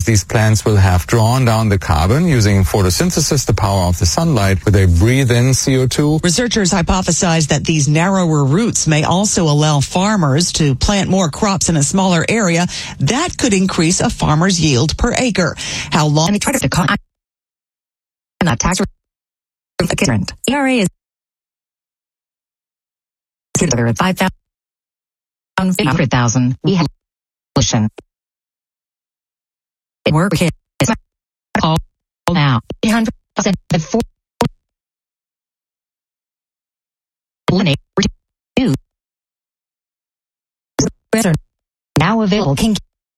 These plants will have drawn down the carbon using photosynthesis, the power of the sunlight, where they breathe in CO2. Researchers hypothesize that these narrower roots may also allow farmers to plant more crops in a smaller area. That could increase a farmer's yield per acre. How long? And try to cut that tax rate. ERA is together at 5,000. We have solution. Work is all now. 300,000 now available. King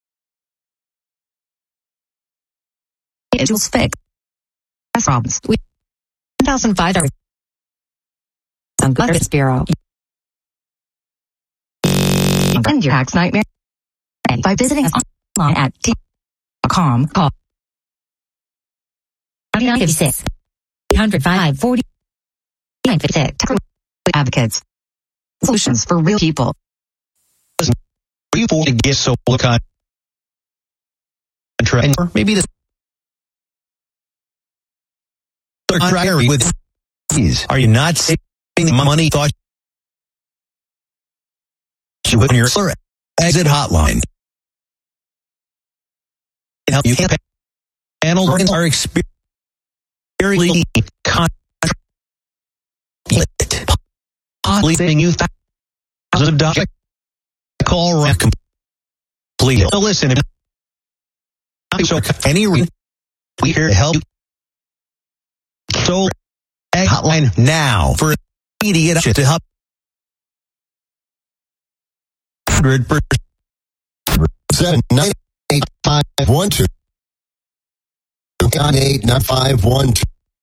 is fixed. Problems. 1,005 on Business Bureau. End your tax nightmare by visiting us online at t.com. Call 9956 805 4956. Advocates. Solutions for real people. Before you get solar contract, or maybe the contract with fees. Are you not saving the money? Thought you would on your solar exit hotline. Now you can panel are experiencing possibly saving you thousands of dollars. Call Rack complete. So listen, so any reason we here to help you. So hotline now for immediate to help 100%. 798-512 989-512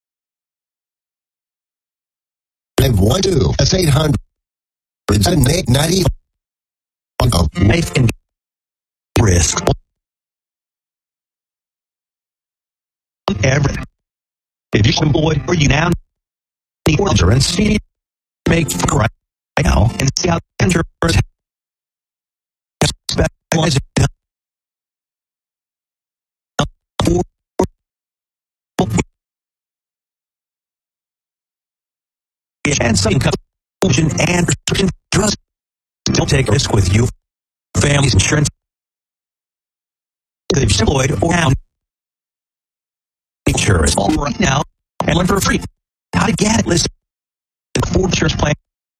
512. That's 800 798 Life and risk. Everything. If you're employed or you now need insurance, you need to make right now and see how insurance specializes and some conclusion and prescription drugs. Don't take risk with you. Family's insurance. If you're employed or now, insurance all right now and learn for free how to get it. Listen to the insurance plan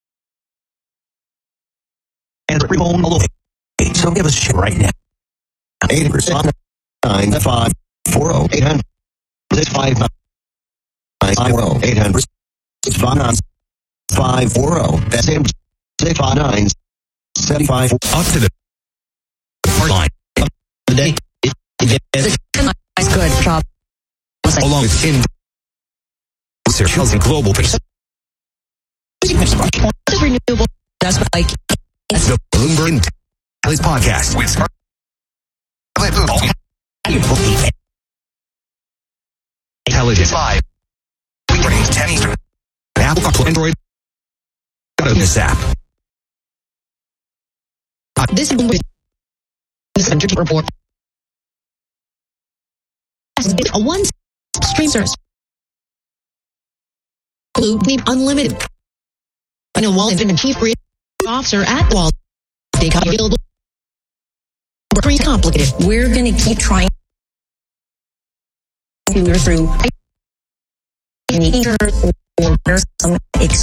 and every home all over. So give us a shit right now. 800 954 800 659 800 659 540. That's 659 75. Up to the line today. Nice good job. Along with housing global peace. Renewable just like The Bloomberg podcast with Intelligence Live. Weekdays 10 Eastern. Apple, Android. Got this app. this is the Center Report. A one-stream service. Include unlimited. And a Wallington Chief Creative Officer at Walt. They come available. Very complicated. We're going to keep trying to go through or some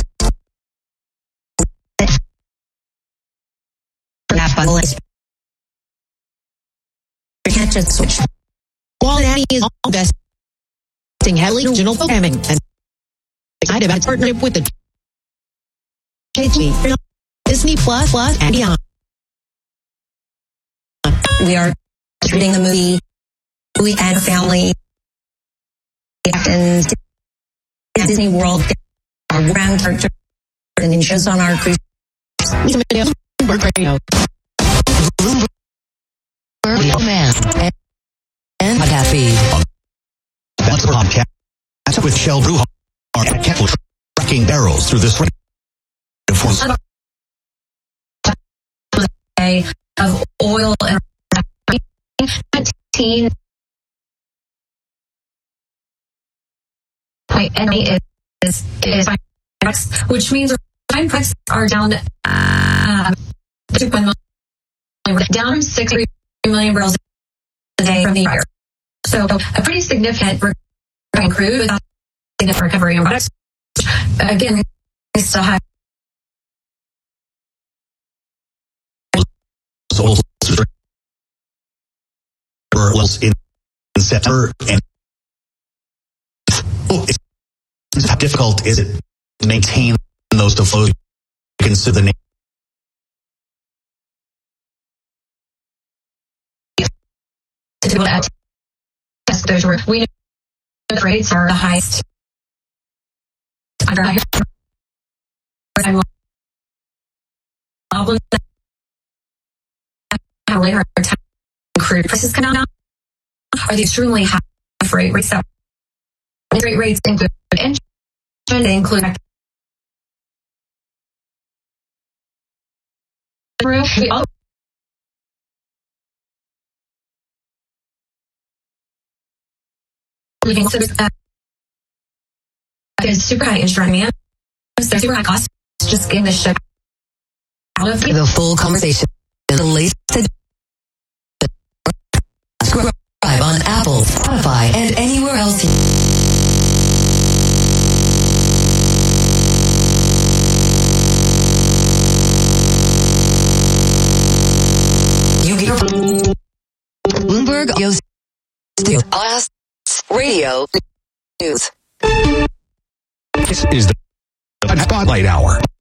catch a switch. Quality is investing heavily in original programming and excited about its partnership with the Disney Plus and beyond. We are treating the movie and Family and Disney World around character and then shows on our cruise. Bloomberg Radio. Bloomberg Man and podcast feed. That's the podcast. That's with Shell Brew and Kettle trucking barrels through this of oil and 19 point NA is $5, which means refined products are down 2.1 million, down 6 million barrels a day from the prior. So a pretty significant recovery in crude without significant recovery in products. Again, we still have levels in September, and how difficult is it to maintain those to flow? Consider the to be able to test those where we know the rates are the highest under crude prices come down are the extremely high freight rates that freight rates include engine, they include we all living there's super high insurance demand, there's super high costs just getting the ship out of the full conversation. The latest subscribe on Apple, Spotify, and anywhere else. You get Bloomberg Blast Radio News. This is the Spotlight Hour.